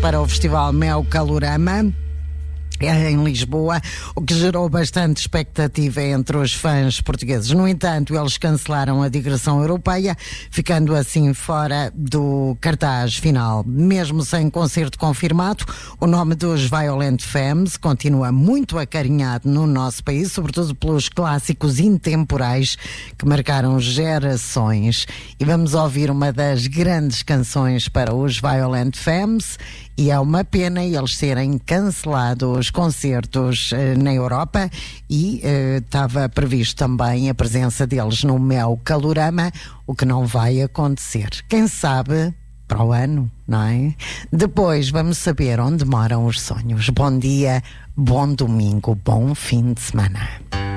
para o Festival Mel Calorama em Lisboa, o que gerou bastante expectativa entre os fãs portugueses. No entanto, eles cancelaram a digressão europeia, ficando assim fora do cartaz final. Mesmo sem concerto confirmado, o nome dos Violent Femmes continua muito acarinhado no nosso país, sobretudo pelos clássicos intemporais que marcaram gerações. E vamos ouvir uma das grandes canções para os Violent Femmes, e é uma pena eles serem cancelados concertos na Europa, e estava previsto também a presença deles no Mel Calorama, o que não vai acontecer. Quem sabe para o ano, não é? Depois vamos saber onde moram os sonhos. Bom dia, bom domingo, bom fim de semana.